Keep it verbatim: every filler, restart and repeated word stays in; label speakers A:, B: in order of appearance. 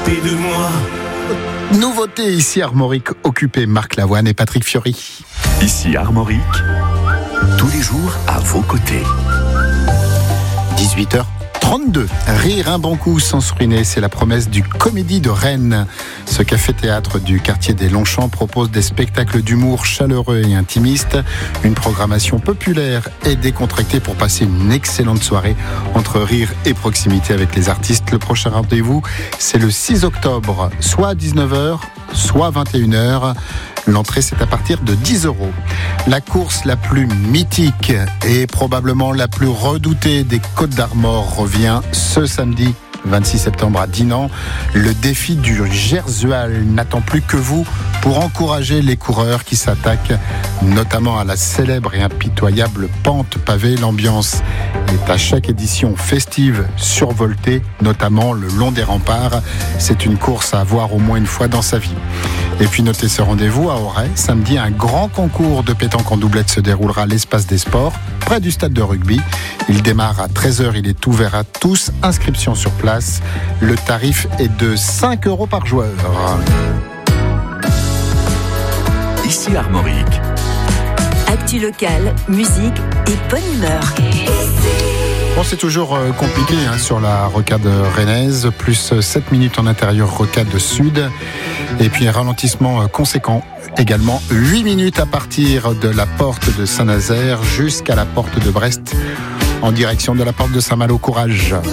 A: côté de moi.
B: Nouveauté ici Armorique, occupé Marc Lavoine et Patrick Fiori.
C: Ici Armorique, tous les jours à vos côtés.
B: dix-huit heures trente-deux. Rire un bon coup sans se ruiner, c'est la promesse du Comédie de Rennes. Ce café-théâtre du quartier des Longchamps propose des spectacles d'humour chaleureux et intimistes, une programmation populaire et décontractée pour passer une excellente soirée entre rire et proximité avec les artistes. Le prochain rendez-vous, c'est le six octobre, soit à dix-neuf heures, soit à vingt et une heures. L'entrée, c'est à partir de dix euros. La course la plus mythique et probablement la plus redoutée des Côtes d'Armor revient ce samedi vingt-six septembre à Dinan. Le défi du Gersual n'attend plus que vous pour encourager les coureurs qui s'attaquent notamment à la célèbre et impitoyable pente pavée. L'ambiance est à chaque édition festive, survoltée, notamment le long des remparts. C'est une course à voir au moins une fois dans sa vie. Et puis notez ce rendez-vous à Auray. Samedi, un grand concours de pétanque en doublette se déroulera à l'Espace des Sports, près du stade de rugby. Il démarre à treize heures, il est ouvert à tous. Inscription sur place. Le tarif est de cinq euros par joueur.
C: Ici Armorique.
D: Actu locale, musique et bonne humeur.
B: Bon, c'est toujours euh, compliqué hein, sur la rocade rennaise, plus sept minutes en intérieur rocade sud, et puis un ralentissement euh, conséquent. Également huit minutes à partir de la porte de Saint-Nazaire jusqu'à la porte de Brest, en direction de la porte de Saint-Malo. Courage.